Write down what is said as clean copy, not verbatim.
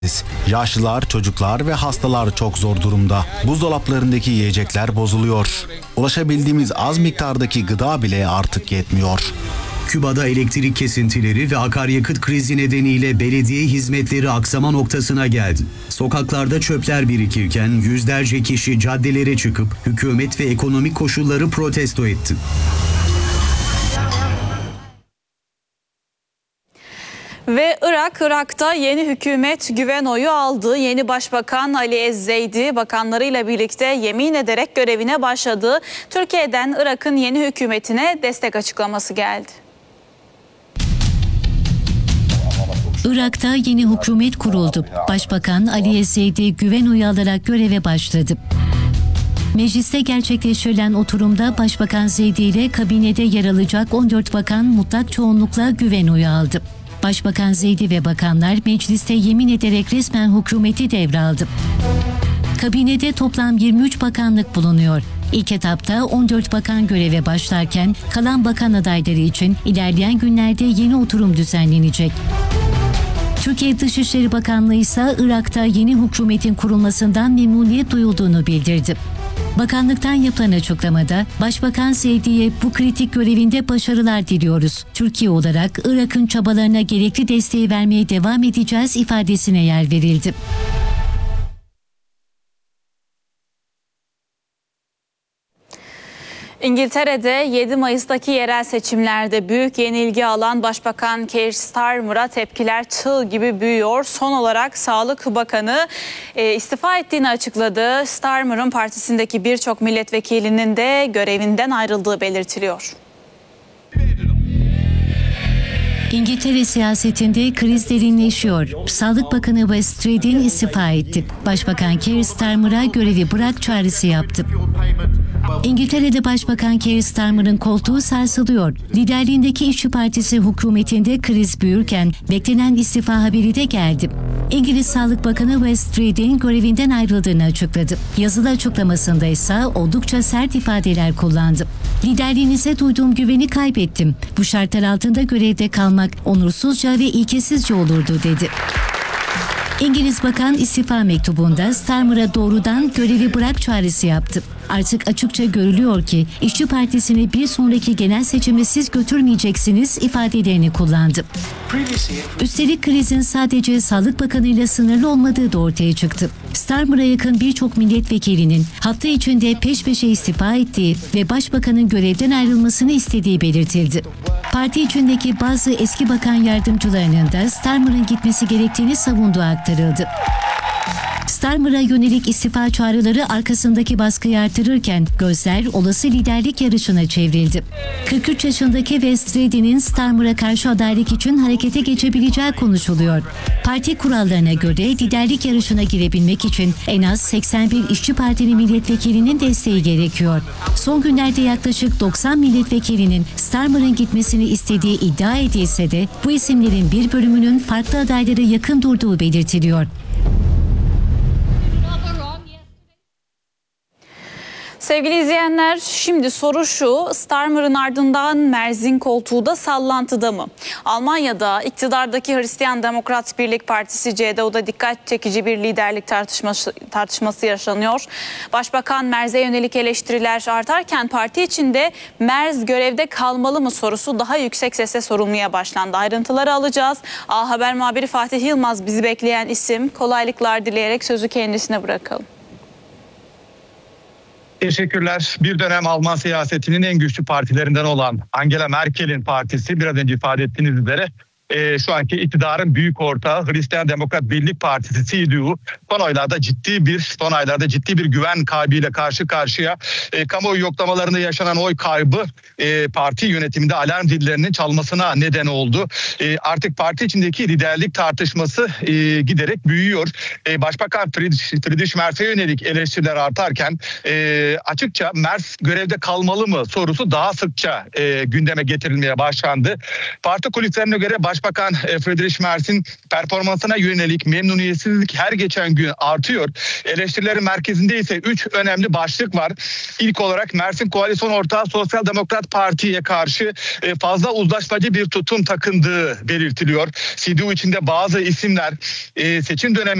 Yaşlılar, çocuklar ve hastalar çok zor durumda. Buzdolaplarındaki yiyecekler bozuluyor. Ulaşabildiğimiz az miktardaki gıda bile artık yetmiyor. Küba'da elektrik kesintileri ve akaryakıt krizi nedeniyle belediye hizmetleri aksama noktasına geldi. Sokaklarda çöpler birikirken yüzlerce kişi caddelere çıkıp hükümet ve ekonomik koşulları protesto etti. Ve Irak'ta yeni hükümet güven oyu aldı. Yeni Başbakan Ali Ez-Zeydi bakanlarıyla birlikte yemin ederek görevine başladı. Türkiye'den Irak'ın yeni hükümetine destek açıklaması geldi. Irak'ta yeni hükümet kuruldu. Başbakan Ali Ez-Zeydi güven oyu alarak göreve başladı. Mecliste gerçekleştirilen oturumda Başbakan Zeydi ile kabinede yer alacak 14 bakan mutlak çoğunlukla güven oyu aldı. Başbakan Zeydi ve bakanlar mecliste yemin ederek resmen hükümeti devraldı. Kabinede toplam 23 bakanlık bulunuyor. İlk etapta 14 bakan göreve başlarken kalan bakan adayları için ilerleyen günlerde yeni oturum düzenlenecek. Türkiye Dışişleri Bakanlığı ise Irak'ta yeni hükümetin kurulmasından memnuniyet duyulduğunu bildirdi. Bakanlıktan yapılan açıklamada Başbakan Zeydi'ye bu kritik görevinde başarılar diliyoruz. Türkiye olarak Irak'ın çabalarına gerekli desteği vermeye devam edeceğiz ifadesine yer verildi. İngiltere'de 7 Mayıs'taki yerel seçimlerde büyük yenilgi alan Başbakan Keir Starmer'a tepkiler çığ gibi büyüyor. Son olarak Sağlık Bakanı istifa ettiğini açıkladı. Starmer'ın partisindeki birçok milletvekilinin de görevinden ayrıldığı belirtiliyor. İngiltere siyasetinde kriz derinleşiyor. Sağlık Bakanı Wes Streeting istifa etti. Başbakan Keir Starmer'a görevi bırak çağrısı yaptı. İngiltere'de Başbakan Keir Starmer'ın koltuğu sarsılıyor. Liderliğindeki İşçi Partisi hükümetinde kriz büyürken beklenen istifa haberi de geldi. İngiliz Sağlık Bakanı Wes Streeting görevinden ayrıldığını açıkladı. Yazılı açıklamasında ise oldukça sert ifadeler kullandı. Liderliğinize duyduğum güveni kaybettim. Bu şartlar altında görevde kalmak onursuzca ve ilkesizce olurdu dedi. İngiliz Bakan istifa mektubunda Starmer'a doğrudan görevi bırak çağrısı yaptı. Artık açıkça görülüyor ki İşçi Partisi'ni bir sonraki genel seçime siz götürmeyeceksiniz ifadelerini kullandı. Üstelik krizin sadece Sağlık Bakanı ile sınırlı olmadığı da ortaya çıktı. Starmer'a yakın birçok milletvekilinin hafta içinde peş peşe istifa ettiği ve Başbakanın görevden ayrılmasını istediği belirtildi. Parti içindeki bazı eski bakan yardımcılarının da Starmer'ın gitmesi gerektiğini savunduğu aktarıldı. Starmer'a yönelik istifa çağrıları arkasındaki baskıyı artırırken gözler olası liderlik yarışına çevrildi. 43 yaşındaki Wes Streeting'in Starmer'a karşı adaylık için harekete geçebileceği konuşuluyor. Parti kurallarına göre liderlik yarışına girebilmek için en az 81 İşçi Partili milletvekilinin desteği gerekiyor. Son günlerde yaklaşık 90 milletvekilinin Starmer'ın gitmesini istediği iddia edilse de bu isimlerin bir bölümünün farklı adaylara yakın durduğu belirtiliyor. Sevgili izleyenler, şimdi soru şu: Starmer'ın ardından Merz'in koltuğu da sallantıda mı? Almanya'da iktidardaki Hristiyan Demokrat Birlik Partisi CDU'da dikkat çekici bir liderlik tartışması yaşanıyor. Başbakan Merz'e yönelik eleştiriler artarken parti içinde Merz görevde kalmalı mı sorusu daha yüksek sesle sorulmaya başlandı. Ayrıntıları alacağız. A Haber muhabiri Fatih Yılmaz bizi bekleyen isim. Kolaylıklar dileyerek sözü kendisine bırakalım. Teşekkürler. Bir dönem Alman siyasetinin en güçlü partilerinden olan Angela Merkel'in partisi, biraz önce ifade ettiğiniz üzere şu anki iktidarın büyük ortağı Hristiyan Demokrat Birlik Partisi CDU son aylarda ciddi bir güven kaybıyla karşı karşıya. Kamuoyu yoklamalarında yaşanan oy kaybı parti yönetiminde alarm zillerinin çalmasına neden oldu. Artık parti içindeki liderlik tartışması giderek büyüyor. Başbakan Friedrich Merz'e yönelik eleştiriler artarken açıkça Merz görevde kalmalı mı sorusu daha sıkça gündeme getirilmeye başlandı. Parti kulislerine göre Başbakan Başbakan Friedrich Merz'in performansına yönelik memnuniyetsizlik her geçen gün artıyor. Eleştirilerin merkezinde ise 3 önemli başlık var. İlk olarak Merz'in koalisyon ortağı Sosyal Demokrat Parti'ye karşı fazla uzlaşmacı bir tutum takındığı belirtiliyor. CDU içinde bazı isimler seçim dönemi